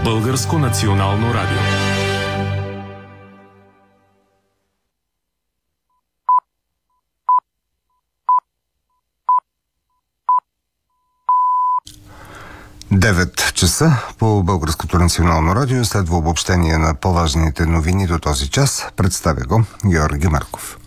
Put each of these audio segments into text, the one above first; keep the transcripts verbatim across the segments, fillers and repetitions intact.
Българско национално радио. девет часа по Българското национално радио следва обобщение на по-важните новини до този час. Представя го Георги Марков.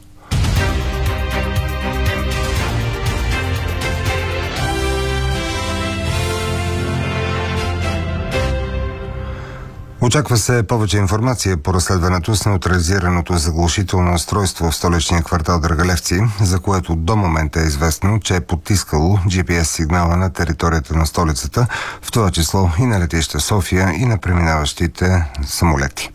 Очаква се повече информация по разследването с неутрализираното заглушително устройство в столичния квартал Драгалевци, за което до момента е известно, че е потискало джи пи ес сигнала на територията на столицата, в това число и на летище София и на преминаващите самолети.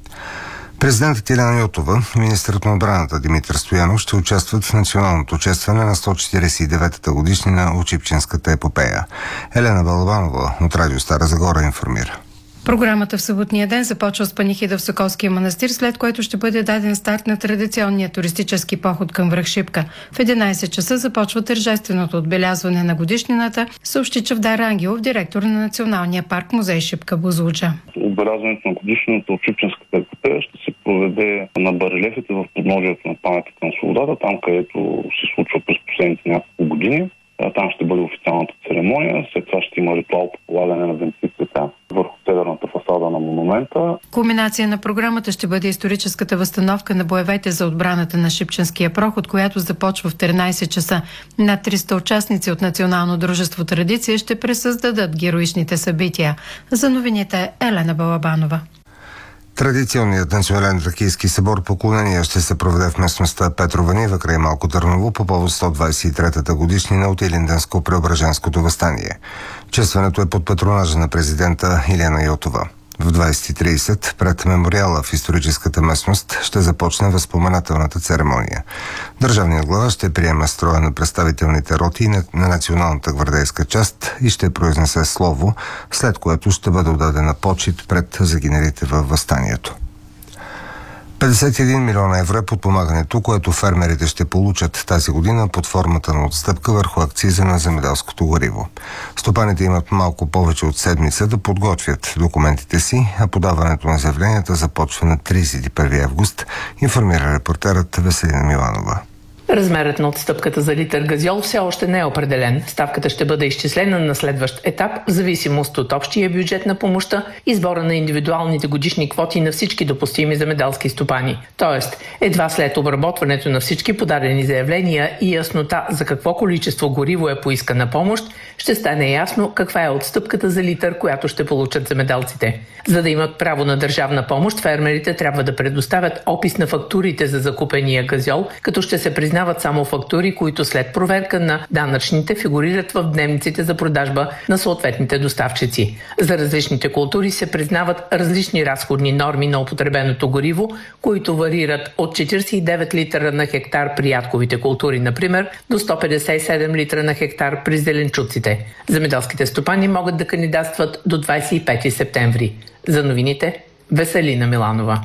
Президентът Илияна Йотова и министърът на отбраната Димитър Стоянов ще участват в националното честване на сто четиридесет и деветата годишнина от Шипченската епопея. Елена Балабанова от радио Стара Загора информира. Програмата в съботния ден започва с панихида в Соколския манастир, след което ще бъде даден старт на традиционния туристически поход към връх Шипка. В единадесет часа започва тържественото отбелязване на годишнината, съобщи Чавдар Ангелов, директор на Националния парк музей Шипка Бузлуджа. Отбелязването на годишнината от Шипченската епопея ще се проведе на барелефите в подножието на паметника на свободата, там където се случва през последните няколко години. Там ще бъде официалната церемония, след това ще има ритуал по полагане на венци цвета върху северната фасада на монумента. Кулминация на програмата ще бъде историческата възстановка на боевете за отбраната на Шипченския проход, която започва в тринадесет часа. Над триста участници от Национално дружество Традиция ще пресъздадат героичните събития. За новините Елена Балабанова. Традиционният национален тракийски събор поклонения ще се проведе в местността Петрова нива край Малко Търново по повод сто двадесет и третата годишнина от Илинденско-Преображенското въстание. Честването е под патронажа на президента Илияна Йотова. В двадесет и тридесет пред мемориала в историческата местност ще започне възпоменателната церемония. Държавният глава ще приеме строя на представителните роти на, на националната гвардейска част и ще произнесе слово, след което ще бъде отдадена почит пред загиналите във въстанието. петдесет и един милиона евро е подпомагането, което фермерите ще получат тази година под формата на отстъпка върху акциза на земеделското гориво. Стопаните имат малко повече от седмица да подготвят документите си, а подаването на заявленията започва на тридесет и първи август, информира репортерът Веселина Миланова. Размерът на отстъпката за литър газьол все още не е определен. Ставката ще бъде изчислена на следващ етап в зависимост от общия бюджет на помощта и сбора на индивидуалните годишни квоти на всички допустими земеделски стопани. Тоест, едва след обработването на всички подадени заявления и яснота за какво количество гориво е поискана помощ, ще стане ясно каква е отстъпката за литър, която ще получат земеделците. За да имат право на държавна помощ, фермерите трябва да предоставят опис на фактурите за закупения газьол, като ще се признават само фактури, които след проверка на данъчните фигурират в дневниците за продажба на съответните доставчици. За различните култури се признават различни разходни норми на употребеното гориво, които варират от четиридесет и девет литра на хектар при ядковите култури, например, до сто петдесет и седем литра на хектар при зеленчуците. Земеделските стопани могат да кандидатстват до двадесет и пети септември. За новините Веселина Миланова.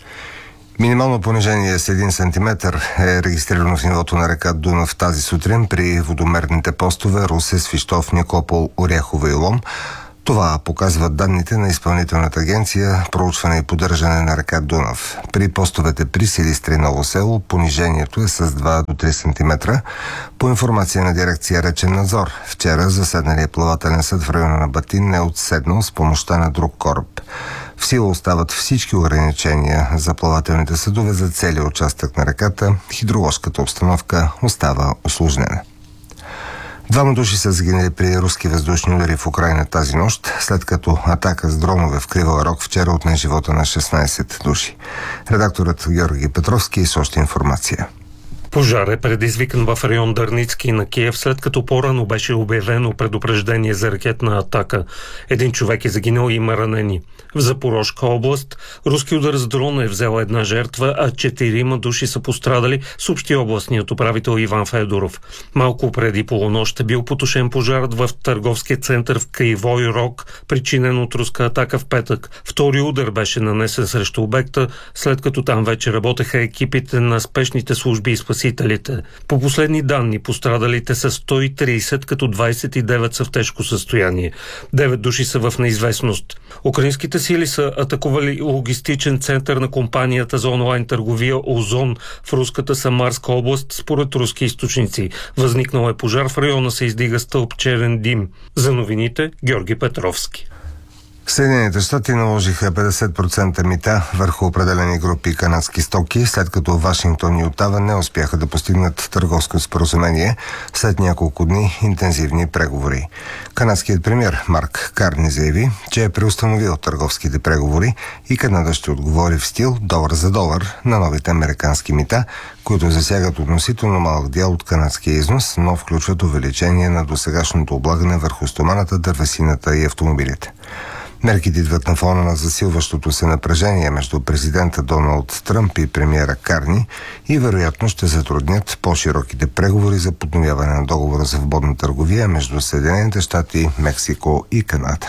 Минимално понижение с един сантиметър е регистрирано в нивото на река Дунав тази сутрин при водомерните постове Русе, Свищов, Никопол, Оряхово и Лом. Това показват данните на Изпълнителната агенция проучване и поддържане на река Дунав. При постовете при Силистра и Ново село понижението е с два до три сантиметра. По информация на дирекция Речен надзор, вчера заседналият плавателен съд в района на Батин не е отседнал с помощта на друг кораб. В сила остават всички ограничения за плавателните съдове за целия участък на реката. Хидроложката обстановка остава усложнена. Двама души са загинали при руски въздушни удари в Украйна тази нощ, след като атака с дронове в Кривия Рог вчера отне живота на шестнадесет души. Редакторът Георги Петровски с още информация. Пожар е предизвикан в район Дърницки на Киев, след като по-рано беше обявено предупреждение за ракетна атака. Един човек е загинал и има ранени. В Запорожка област руски удар с дрон е взел една жертва, а четирима души са пострадали, съобщи областният управител Иван Федоров. Малко преди полунощ е бил потушен пожарът в търговския център в Кривой Рог причинен от руска атака в петък. Втори удар беше нанесен срещу обекта, след като там вече работеха екипите на спешните служби и спасителите. По последни данни пострадалите са сто и трийсет, като двайсет и девет са в тежко състояние. девет души са в неизвестност. Украинските сили са атакували логистичен център на компанията за онлайн търговия Озон в руската Самарска област, според руски източници. Възникнал е пожар, в района се издига стълб черен дим. За новините Георги Петровски. Съединените щати наложиха петдесет процента мита върху определени групи канадски стоки, след като Вашингтон и Отава не успяха да постигнат търговско споразумение след няколко дни интензивни преговори. Канадският премиер Марк Карни заяви, че е преустановил търговските преговори и Канада ще отговори в стил долар за долар на новите американски мита, които засягат относително малък дял от канадския износ, но включват увеличение на досегашното облагане върху стоманата, дървесината и автомобилите. Мерките идват на фона на засилващото се напрежение между президента Доналд Тръмп и премиера Карни и вероятно ще затруднят по-широките преговори за подновяване на договора за свободна търговия между Съединените щати, Мексико и Канада.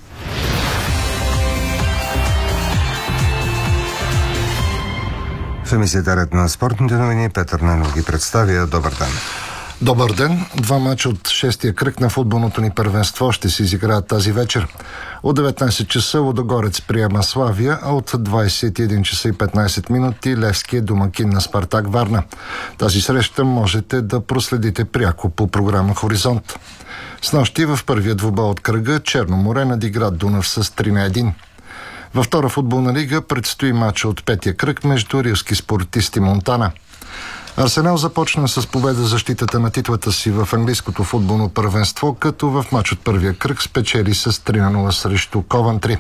В емисията Ред на спортните новини Петър Ненов ги представя. Добър ден! Добър ден! Два мача от шестия кръг на футболното ни първенство ще се изиграят тази вечер. От деветнайсет часа Лудогорец приема Славия, а от двайсет и един часа и петнайсет минути Левски е домакин на Спартак Варна. Тази среща можете да проследите пряко по програма Хоризонт. Снощи в първия двубой от кръга Черно море надигра Дунав с три на едно. Във втора футболна лига предстои мача от петия кръг между Рилски Спортист и Монтана. Арсенал започна с победа защитата на титлата си в английското футболно първенство, като в мач от първия кръг спечели с три на нула срещу Ковантри.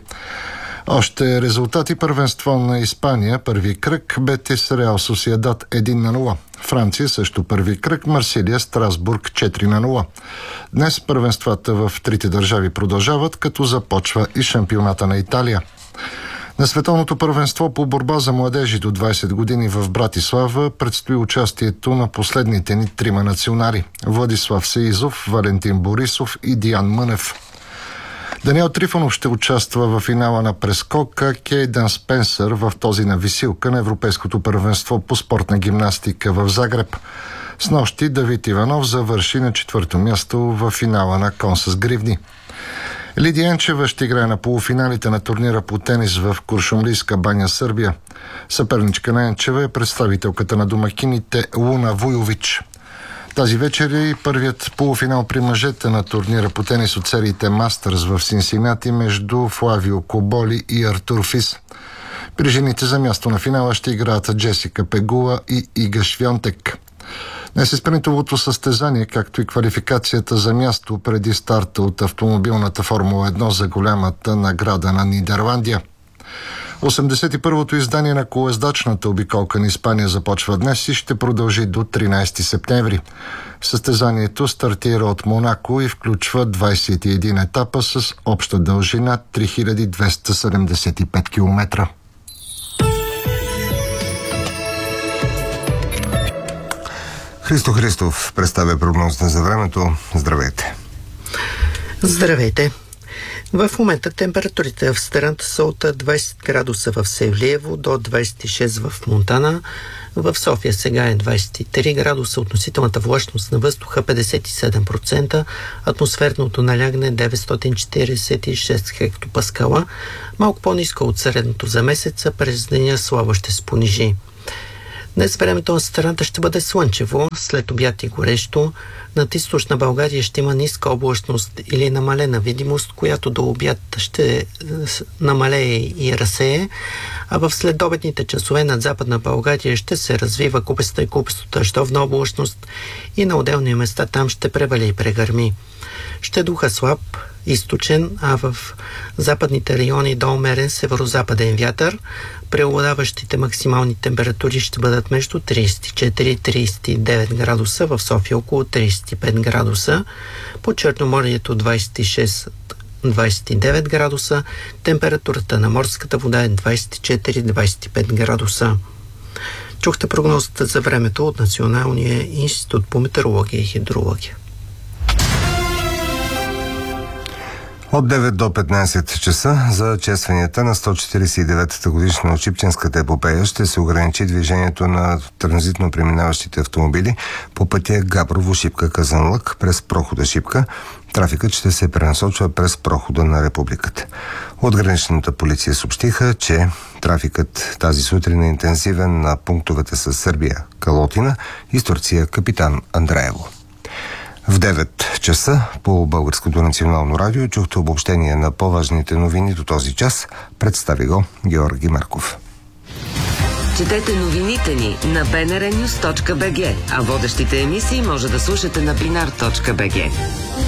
Още резултати: първенство на Испания, първи кръг, Бетис Реал Сосиедад едно на нула. Франция също първи кръг, Марсилия Страсбург четири на нула. Днес първенствата в трите държави продължават, като започва и шампионата на Италия. На световното първенство по борба за младежи до двайсет години в Братислава предстои участието на последните ни трима национали – Владислав Сеизов, Валентин Борисов и Диан Мънев. Даниел Трифонов ще участва в финала на прескока, Кейдън Спенсър в този на висилка на Европейското първенство по спортна гимнастика в Загреб. Снощи Давид Иванов завърши на четвърто място в финала на кон с гривни. Лидия Енчева ще играе на полуфиналите на турнира по тенис в Куршумлийска баня, Сърбия. Съперничка на Енчева е представителката на домакините Луна Вуйович. Тази вечер е и първият полуфинал при мъжете на турнира по тенис от сериите Мастърс в Синсинати между Флавио Коболи и Артур Фис. При жените за място на финала ще играят Джесика Пегула и Ига Швионтек. Днес е спринтовото състезание, както и квалификацията за място преди старта от автомобилната Формула едно за голямата награда на Нидерландия. осемдесет и първото издание на колоездачната обиколка на Испания започва днес и ще продължи до тринайсети септември. Състезанието стартира от Монако и включва двайсет и един етапа с обща дължина три хиляди двеста седемдесет и пет километра. Христо Христов представя прогнозата за времето. Здравейте! Здравейте! В момента температурите в страната са от двайсет градуса в Севлиево до двайсет и шест в Монтана. В София сега е двайсет и три градуса, относителната влажност на въздуха петдесет и седем процента, атмосферното налягане деветстотин четирийсет и шест хектопаскала, малко по-ниско от средното за месеца, през деня слабо ще се понижи. Днес времето на страната ще бъде слънчево, след обяд и горещо. Над източна България ще има ниска облачност или намалена видимост, която до обяд ще намалее и разсее, а в следобедните часове над западна България ще се развива купеста и купесто дъждовна облачност и на отделни места там ще превали и прегърми. Ще духа слаб, източен, а в западните райони до умерен северо-западен вятър. Преобладаващите максимални температури ще бъдат между трийсет и четири и трийсет и девет градуса, в София около трийсет и пет градуса, по Черноморието двайсет и шест до двайсет и девет градуса, температурата на морската вода е двайсет и четири до двайсет и пет градуса. Чухте прогнозата за времето от Националния институт по метеорология и хидрология. От девет до петнайсет часа за честванията на сто четирийсет и деветата годишна от Шипченската епопея ще се ограничи движението на транзитно преминаващите автомобили по пътя Габрово-Шипка-Казанлък през прохода Шипка. Трафикът ще се пренасочва през прохода на Републиката. От граничната полиция съобщиха, че трафикът тази сутрин е интензивен на пунктовете с Сърбия, Калотина и с Турция, Капитан Андреево. В девет часа по Българското национално радио чухте обобщение на по-важните новини до този час. Представи го Георги Марков. Четете новините ни на би ен ар нюз точка би джи, а водещите емисии може да слушате на бинар точка би джи.